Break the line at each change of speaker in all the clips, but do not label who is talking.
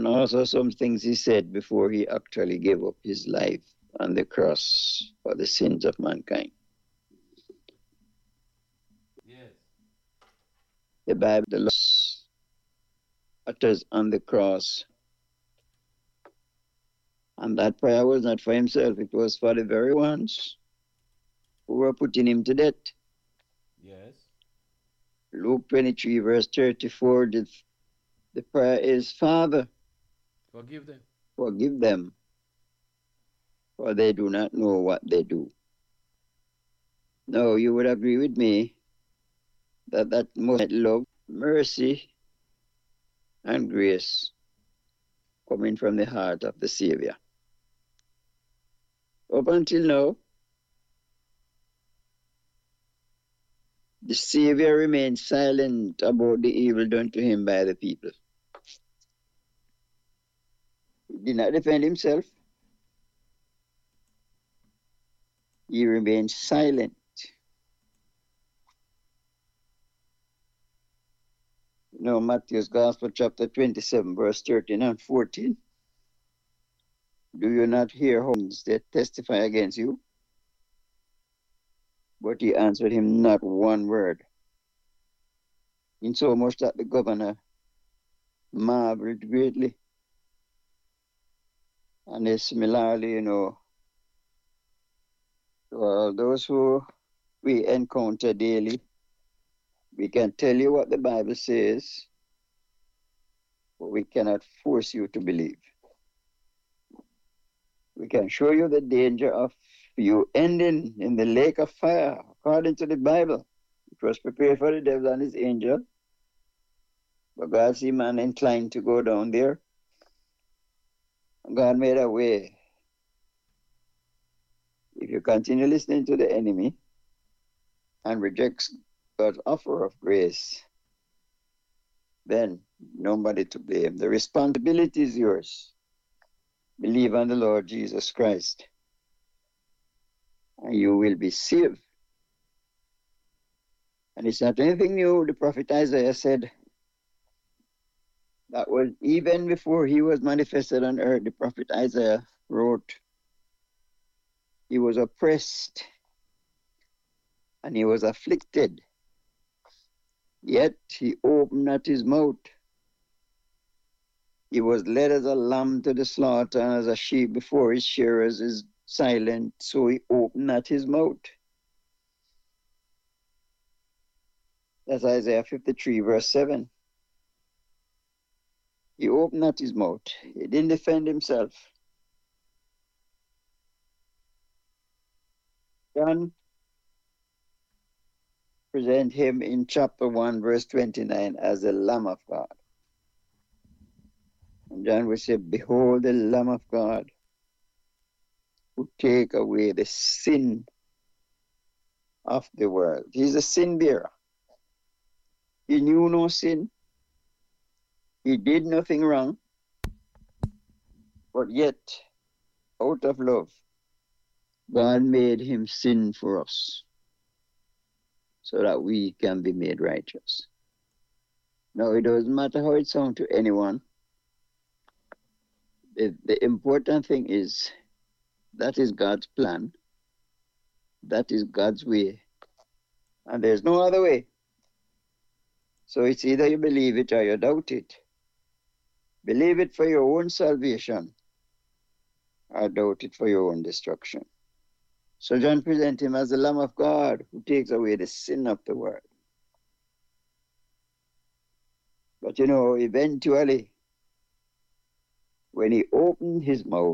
and also some things he said before he actually gave up his life on the cross for the sins of mankind.
Yes.
The Bible, the Lord utters on the cross, and that prayer was not for himself, it was for the very ones who were putting him to death.
Yes.
Luke 23, verse 34, the prayer is, Father,
Forgive them.
forgive them, for they do not know what they do. No, you would agree with me that most love, mercy, and grace coming from the heart of the Savior. Up until now, the Savior remained silent about the evil done to him by the people. He did not defend himself. He remained silent. You know, Matthew's Gospel, chapter 27, verse 13 and 14. Do you not hear how they testify against you? But he answered him not one word. Insomuch that the governor marveled greatly. And similarly, to all those who we encounter daily, we can tell you what the Bible says, but we cannot force you to believe. We can show you the danger of you ending in the lake of fire, according to the Bible. It was prepared for the devil and his angel, but God see man inclined to go down there. God made a way. If you continue listening to the enemy and reject God's offer of grace, then nobody to blame. The responsibility is yours. Believe on the Lord Jesus Christ, and you will be saved. And it's not anything new. The prophet Isaiah said that was even before he was manifested on earth. The prophet Isaiah wrote, he was oppressed and he was afflicted, yet he opened not his mouth. He was led as a lamb to the slaughter, and as a sheep before his shearers is silent, so he opened not his mouth. That's Isaiah 53, verse 7. He opened not his mouth. He didn't defend himself. John present him in chapter 1, verse 29 as the Lamb of God. And John will say, behold the Lamb of God who take away the sin of the world. He's a sin bearer. He knew no sin. He did nothing wrong. But yet, out of love, God made him sin for us so that we can be made righteous. Now, it doesn't matter how it sounds to anyone. The important thing is that is God's plan. That is God's way. And there's no other way. So it's either you believe it or you doubt it. Believe it for your own salvation or doubt it for your own destruction. So John presents him as the Lamb of God who takes away the sin of the world. But eventually, when he opened his mouth,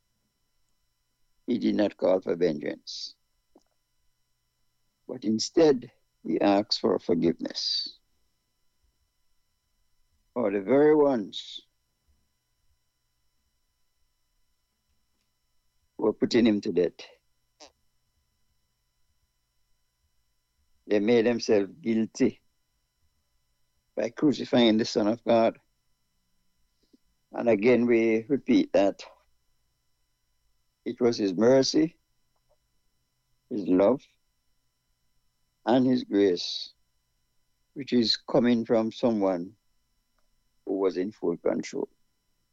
he did not call for vengeance. But instead, he asked for forgiveness. For the very ones who were putting him to death. They made themselves guilty by crucifying the Son of God. And again, we repeat that it was his mercy, his love, and his grace, which is coming from someone who was in full control.